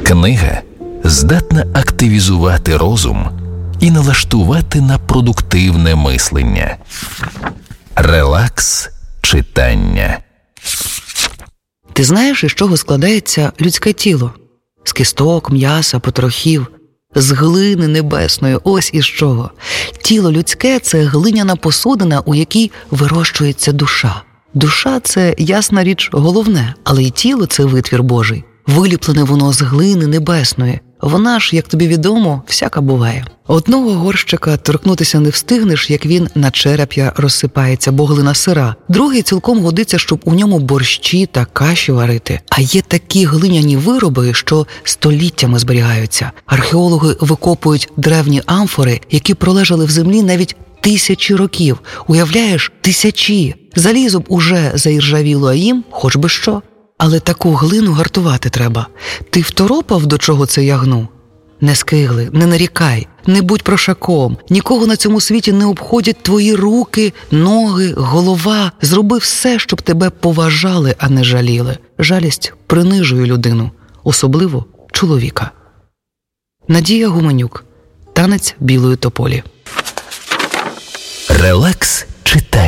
Книга здатна активізувати розум і налаштувати на продуктивне мислення. Релакс читання. Ти знаєш, із чого складається людське тіло? З кісток, м'яса, потрохів, з глини небесної, ось із чого. Тіло людське – це глиняна посудина, у якій вирощується душа. Душа – це, ясна річ, головне, але й тіло – це витвір Божий. Виліплене воно з глини небесної. Вона ж, як тобі відомо, всяка буває. Одного горщика торкнутися не встигнеш, як він на череп'я розсипається, бо глина сира. Другий цілком годиться, щоб у ньому борщі та каші варити. А є такі глиняні вироби, що століттями зберігаються. Археологи викопують древні амфори, які пролежали в землі навіть тисячі років. Уявляєш, тисячі! Залізо б уже заіржавіло, а їм хоч би що. Але таку глину гартувати треба. Ти второпав, до чого це я гну? Не скигли, не нарікай, не будь прошаком. Нікого на цьому світі не обходять твої руки, ноги, голова. Зроби все, щоб тебе поважали, а не жаліли. Жалість принижує людину, особливо чоловіка. Надія Гуменюк. Танець білої тополі. Релакс читання.